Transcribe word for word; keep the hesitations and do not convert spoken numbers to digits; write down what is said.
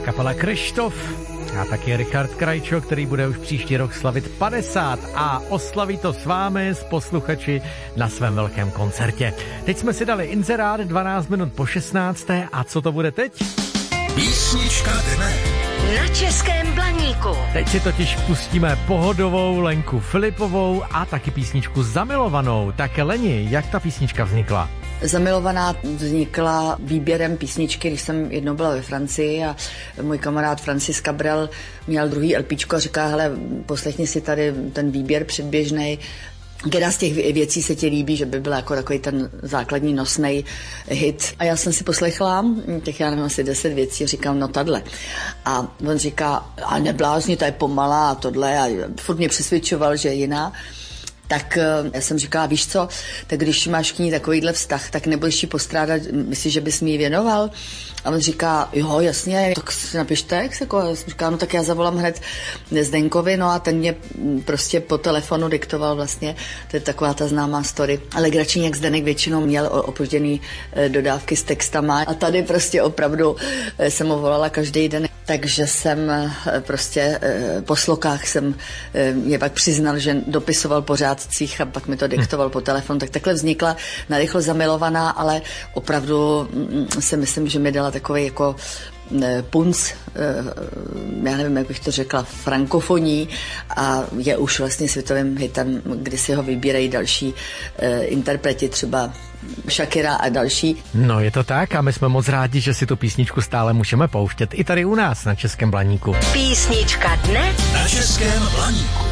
kapela Kryštof a taky Richard Krajčo, který bude už příští rok slavit padesát a oslaví to s vámi, s posluchači na svém velkém koncertě. Teď jsme si dali inzerát dvanáct minut po šestnácté a co to bude teď? Písnička dne. Na Českém Blaníku. Teď si totiž pustíme pohodovou Lenku Filipovou a taky písničku Zamilovanou. Tak Leni, jak ta písnička vznikla? Zamilovaná vznikla výběrem písničky, když jsem jednou byla ve Francii a můj kamarád Francis Cabrel měl druhý LPčko a říká, hele, poslechni si tady ten výběr předběžnej. Která z těch věcí se ti líbí, že by byl jako takový ten základní nosnej hit. A já jsem si poslechla, těch já nevím, asi deset věcí, a říkám, no tadle. A on říká, a neblázni, to je pomalá a tohle. A furt mě přesvědčoval, že je jiná. Tak já jsem říkala, víš co, tak když máš k ní takovýhle vztah, tak nebudeš ji postrádat, myslíš, že bys mi ji věnoval? A on říká, jo, jasně, tak si napiš text, jako, já jsem říkala, no tak já zavolám hned Zdenkovi, no a ten mě prostě po telefonu diktoval vlastně, to je taková ta známá story. Ale Gračín, jak Zdenek většinou měl opožděný dodávky s textama a tady prostě opravdu jsem ho volala každý den. Takže jsem prostě po slokách jsem mě pak přiznal, že dopisoval po řádcích a pak mi to diktoval po telefonu. Tak takhle vznikla narychlo Zamilovaná, ale opravdu si myslím, že mi dala takový jako punc, já nevím, jak bych to řekla, frankofoní a je už vlastně světovým hitem, kdy si ho vybírají další interpreti, třeba Shakira a další. No je to tak a my jsme moc rádi, že si tu písničku stále můžeme pouštět i tady u nás na Českém Blaníku. Písnička dne Na Českém Blaníku.